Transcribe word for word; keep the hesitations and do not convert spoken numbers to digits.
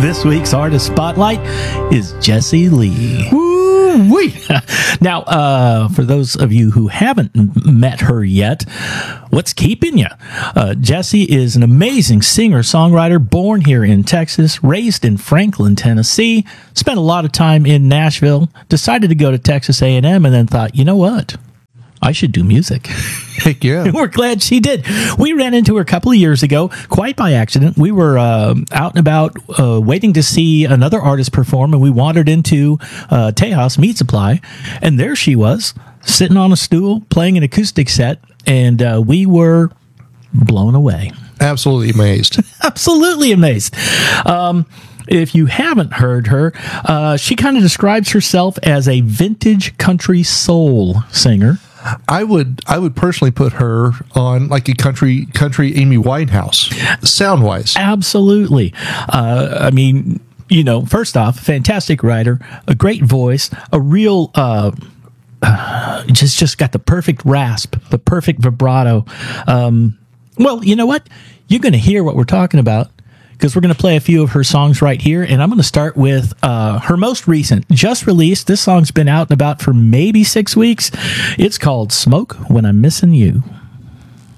This week's artist spotlight is Jessie Lee. Woo-wee. Now, uh, for those of you who haven't m- met her yet, what's keeping you? Uh, Jessie is an amazing singer-songwriter, born here in Texas, raised in Franklin, Tennessee, spent a lot of time in Nashville, decided to go to Texas A and M, and then thought, you know what? I should do music. Heck yeah. And we're glad she did. We ran into her a couple of years ago, quite by accident. We were uh, out and about uh, waiting to see another artist perform, and we wandered into uh, Tejas Meat Supply, and there she was, sitting on a stool, playing an acoustic set, and uh, we were blown away. Absolutely amazed. Absolutely amazed. Um, if you haven't heard her, uh, she kind of describes herself as a vintage country soul singer. I would I would personally put her on like a country country Amy Winehouse, sound wise. Absolutely. Uh, I mean, you know, first off, fantastic writer, a great voice, a real uh, uh, just just got the perfect rasp, the perfect vibrato. Um, well, you know what? You're going to hear what we're talking about, because we're going to play a few of her songs right here. And I'm going to start with uh, her most recent, just released. This song's been out and about for maybe six weeks. It's called Smoke When I'm Missing You.